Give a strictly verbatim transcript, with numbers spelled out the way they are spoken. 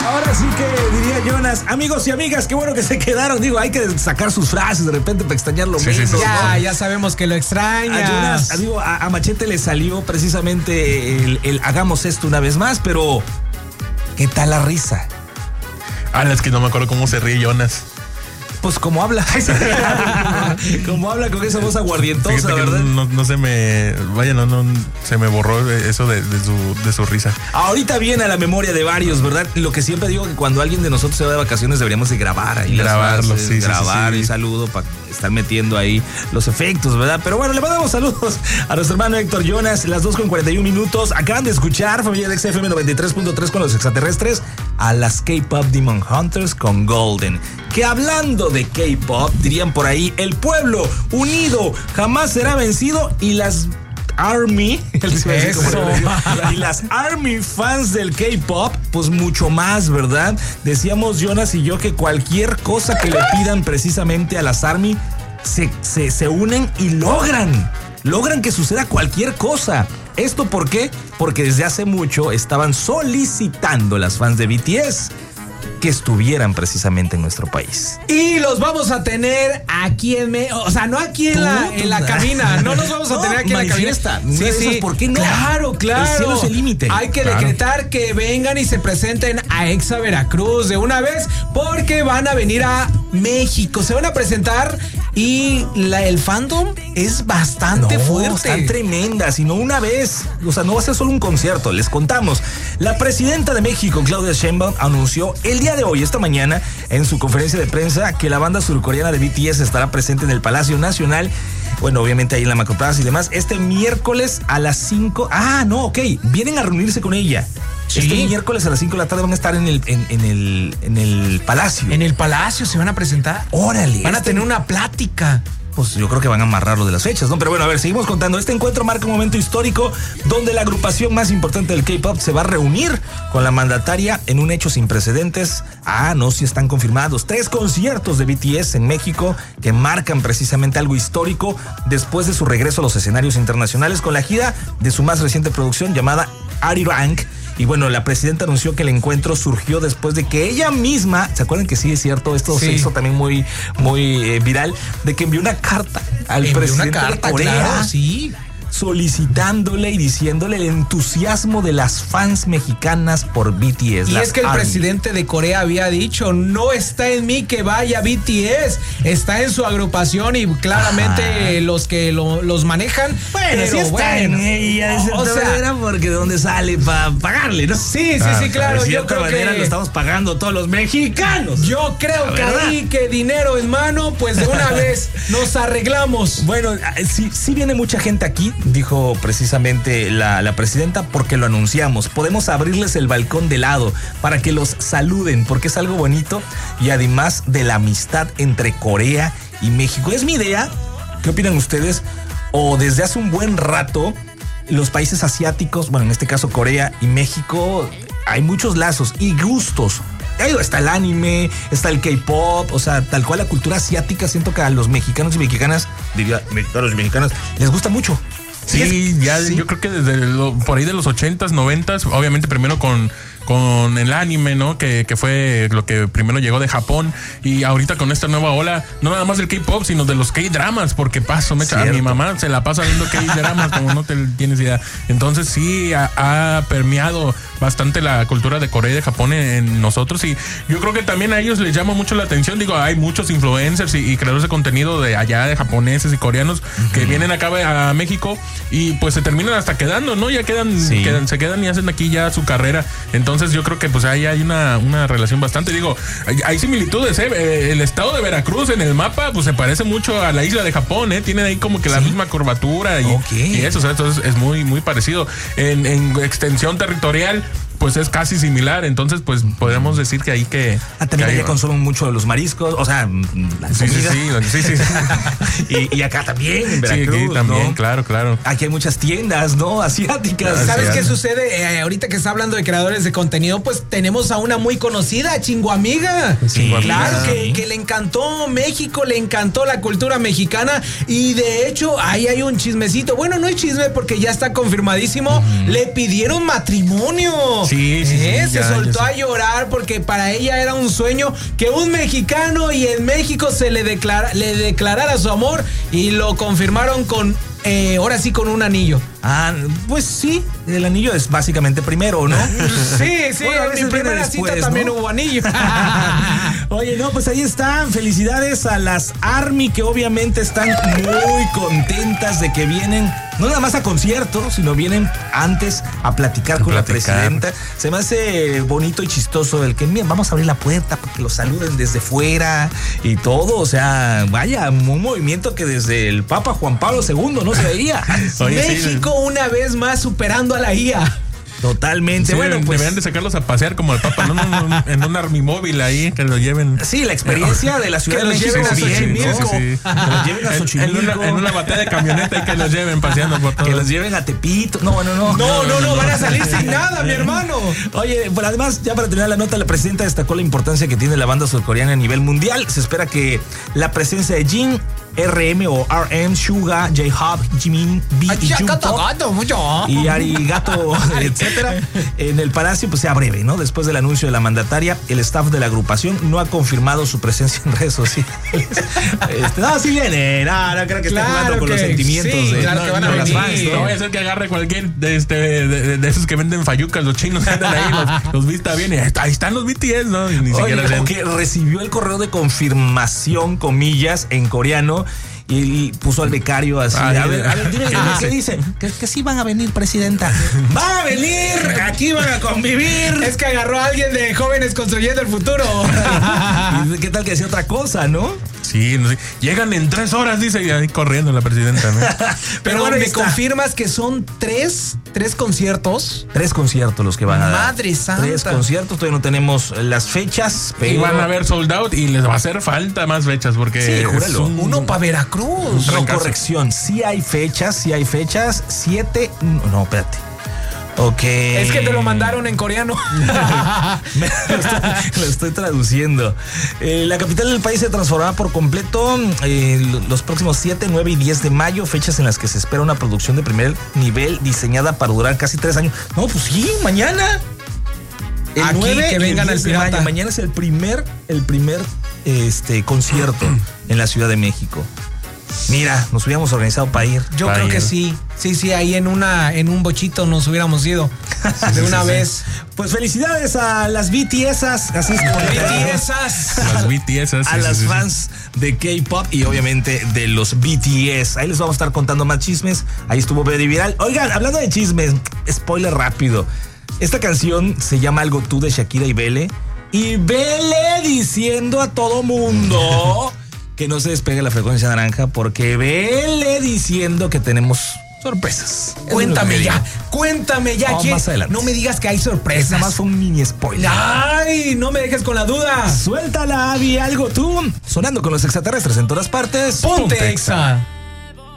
Ahora sí que diría Jonas, amigos y amigas, qué bueno que se quedaron. Digo, hay que sacar sus frases de repente para extrañarlo sí, menos. Sí, sí. Ya, ¿no? Ya sabemos que lo extrañas. A Jonas, digo, a, a Machete le salió precisamente el, el hagamos esto una vez más, pero ¿qué tal la risa? Ah, es que no me acuerdo cómo se ríe Jonas. Pues como habla. Como habla con esa voz aguardientosa, Fíjate que ¿verdad? No, no se me. Vaya, no, no se me borró eso de, de, su, de su risa. Ahorita viene a la memoria de varios, ¿verdad? Lo que siempre digo que cuando alguien de nosotros se va de vacaciones deberíamos de grabar ahí. Grabarlo, las frases, sí, grabar sí, sí, y sí. saludo para estar metiendo ahí los efectos, ¿verdad? Pero bueno, le mandamos saludos a nuestro hermano Héctor Jonas, las dos con cuarenta y un minutos. Acaban de escuchar, familia de X F M noventa y tres punto tres con los extraterrestres, a las K-Pop Demon Hunters con Golden. Que hablando de K-Pop, dirían por ahí, el pueblo unido jamás será vencido y las Army, Eso. y las Army fans del K-Pop, pues mucho más, ¿verdad? Decíamos Jonas y yo que cualquier cosa que le pidan precisamente a las Army se, se, se unen y logran, logran que suceda cualquier cosa. ¿Esto por qué? Porque desde hace mucho estaban solicitando las fans de B T S que estuvieran precisamente en nuestro país. Y los vamos a tener aquí en México, o sea, no aquí en la, en la cabina, no los vamos a No, tener aquí en la cabina. manifiesta. Sí, sí. ¿Por qué no? Claro, claro. El cielo es el límite. Hay que Claro. decretar que vengan y se presenten a Exa Veracruz de una vez, porque van a venir a México, se van a presentar y la, el fandom es bastante no, fuerte. Están tremendas y no una vez. O sea, no va a ser solo un concierto. Les contamos. La presidenta de México, Claudia Sheinbaum, anunció el día de hoy, esta mañana, en su conferencia de prensa, que la banda surcoreana de B T S estará presente en el Palacio Nacional. Bueno, obviamente ahí en la Macroplaza y demás. Este miércoles a las cinco. Ah, no, ok. Vienen a reunirse con ella. Sí. Este miércoles a las cinco de la tarde van a estar en el, en, en el, en el Palacio. En el Palacio se van a presentar. Órale. Van a este- tener una plática. Pues yo creo que van a amarrar lo de las fechas, ¿no? Pero bueno, a ver, seguimos contando. Este encuentro marca un momento histórico donde la agrupación más importante del K-Pop se va a reunir con la mandataria en un hecho sin precedentes. Ah, no, sí están confirmados. Tres conciertos de B T S en México que marcan precisamente algo histórico después de su regreso a los escenarios internacionales con la gira de su más reciente producción llamada Arirang. Y bueno, la presidenta anunció que el encuentro surgió después de que ella misma, ¿se acuerdan que sí es cierto? Esto Sí. se hizo también muy, muy eh, viral, de que envió una carta al Envió presidente una carta, de Corea, claro, sí. solicitándole y diciéndole el entusiasmo de las fans mexicanas por B T S. Y las es que el Army. presidente de Corea había dicho, no está en mí que vaya B T S, está en su agrupación y claramente Ajá. los que lo, los manejan. Bueno, pero sí está bueno, en ella, de o cierta sea, manera, porque de dónde sale para pagarle, ¿no? Sí, sí, Ah, sí, claro. De Yo cierta creo manera que lo estamos pagando todos los mexicanos. Yo creo La que verdad. ahí que dinero en mano, pues de una vez nos arreglamos. Bueno, sí, sí viene mucha gente aquí, dijo precisamente la, la presidenta, porque lo anunciamos. Podemos abrirles el balcón de lado para que los saluden, porque es algo bonito y además de la amistad entre Corea y México. Es mi idea. ¿Qué opinan ustedes? O desde hace un buen rato, los países asiáticos, bueno, en este caso Corea y México, hay muchos lazos y gustos. Ahí está el anime, está el K-pop, o sea, tal cual la cultura asiática, siento que a los mexicanos y mexicanas, diría mexicanos y mexicanas, les gusta mucho. Sí, es, ya sí. yo creo que desde lo, por ahí de los ochentas, noventas, obviamente primero con, con el anime, ¿no? Que, que fue lo que primero llegó de Japón y ahorita con esta nueva ola, no nada más del K-pop, sino de los K-dramas, porque paso, me echa, a mi mamá se la pasa viendo K-dramas como no te tienes idea. Entonces sí ha, ha permeado bastante la cultura de Corea y de Japón en, en nosotros y yo creo que también a ellos les llama mucho la atención. Digo, hay muchos influencers y, y creadores de contenido de allá, de japoneses y coreanos uh-huh. que vienen acá a México y pues se terminan hasta quedando, ¿no? Ya quedan, sí. quedan se quedan y hacen aquí ya su carrera. Entonces yo creo que pues ahí hay una, una relación bastante, digo, hay, hay similitudes, ¿eh? El estado de Veracruz en el mapa pues se parece mucho a la isla de Japón, ¿eh? Tiene ahí como que la ¿sí? misma curvatura y, okay. y eso, o sea, entonces es muy, muy parecido. En, en extensión territorial pues es casi similar, entonces pues podríamos decir que ahí que... Ah, también que allá consumen mucho de los mariscos, o sea, la sí, comida. Sí, sí, sí, sí. y, y acá también, en Veracruz, sí, aquí también, ¿no? claro, claro. Aquí hay muchas tiendas, ¿no? Asiáticas. ¿Sabes qué sucede? Eh, ahorita que está hablando de creadores de contenido, pues tenemos a una muy conocida, Chinguamiga. Sí, claro, sí. que, que le encantó México, le encantó la cultura mexicana y de hecho ahí hay un chismecito. Bueno, no hay chisme porque ya está confirmadísimo. Uh-huh. Le pidieron matrimonio. Sí, sí, ¿Eh? sí, Se ya, soltó ya a llorar porque para ella era un sueño que un mexicano y en México se le, declara, le declarara su amor y lo confirmaron con, eh, ahora sí, con un anillo. Ah, pues sí, el anillo es básicamente primero, ¿no? Sí, sí, Bueno, a en veces mi primera viene cita después, también ¿no? hubo anillo. Oye, no, pues ahí están. Felicidades a las ARMY que obviamente están muy contentas de que vienen, no nada más a conciertos, sino vienen antes a platicar A con platicar. la presidenta. Se me hace bonito y chistoso el que, mira, vamos a abrir la puerta para que los saluden desde fuera y todo. O sea, vaya, un movimiento que desde el Papa Juan Pablo segundo no se veía. Oye, sí, México una vez más superando a la I A. Totalmente. Sí, bueno, pues. deberían de sacarlos a pasear como el Papa, ¿no? No, no, en un armimóvil ahí, que lo lleven. Sí, la experiencia de la Ciudad Que de los México. lleven a bien, ¿no? Xochimilco. Sí, sí. Que los lleven a En- en, Xochimilco. una, en una batalla de camioneta y que los lleven paseando por todo. Que los lleven a Tepito. No, no, no. No, no, no, van a salir sin nada, mi hermano. Oye, pues además, ya para terminar la nota, la presidenta destacó la importancia que tiene la banda surcoreana a nivel mundial. Se espera que la presencia de Jin, R M o R M, Suga, J-Hope, Jimin, B y Jungkook y Arigato, etcétera, en el palacio pues sea breve, ¿no? Después del anuncio de la mandataria, el staff de la agrupación no ha confirmado su presencia en redes sociales. Este, no, sí viene, no, no creo que esté Claro jugando con que los sentimientos sí, de, claro que van a de las venir. fans, No ¿no? voy a hacer que agarre cualquier de, este, de, de- de esos que venden fayucas, los chinos que andan ahí, los, los vista bien. Y ahí, está- ahí están los B T S, ¿no? Y ni Oye, siquiera como sé. que recibió el correo de confirmación, comillas, en coreano y puso al becario así. Ay, a ver, a ver, dime, ¿qué dime, dice? ¿qué dice? Que, que sí van a venir, presidenta. ¡Van a venir! ¡Aquí van a convivir! Es que agarró a alguien de Jóvenes Construyendo el Futuro. ¿Y qué tal que decía otra cosa, no? Sí, no sé. Llegan en tres horas, dice, y ahí corriendo la presidenta, ¿no? Pero bueno, ahí me está. confirmas que son tres, tres conciertos. Tres conciertos los que van a dar. Madre santa. Tres conciertos, todavía no tenemos las fechas, pero... Y van a ver sold out y les va a hacer falta más fechas porque Sí, es júralo. un- Uno para Veracruz. No, trancazo. corrección, sí hay fechas, sí hay fechas, siete... No, espérate. Ok. Es que te lo mandaron en coreano. Me- lo, estoy, lo estoy traduciendo. Eh, la capital del país se transformará por completo eh, los próximos siete, nueve y diez de mayo, fechas en las que se espera una producción de primer nivel diseñada para durar casi tres años. No, pues sí, mañana. El Aquí, nueve que y el vengan diez al de Pirata. mayo. Mañana es el primer, el primer este, concierto en la Ciudad de México. Mira, nos hubiéramos organizado para ir. Yo Para creo ir. que sí. Sí, sí, ahí en una, en un bochito nos hubiéramos ido. De una vez. Pues felicidades a las B T S, así es como le B T S. Las B T S. a sí, las sí, sí. fans de K-pop y obviamente de los B T S. Ahí les vamos a estar contando más chismes. Ahí estuvo Betty Viral. Oigan, hablando de chismes, spoiler rápido. Esta canción se llama Algo Tú de Shakira y Bele. Y Bele diciendo a todo mundo que no se despegue la frecuencia naranja porque Bele diciendo que tenemos sorpresas. Cuéntame ya, cuéntame ya. Vamos ¿quién? más adelante. No me digas que hay sorpresas. Nada más fue un mini spoiler. Ay, no me dejes con la duda. Suéltala, Abby, algo tú. Sonando con los extraterrestres en todas partes. Ponte Exa.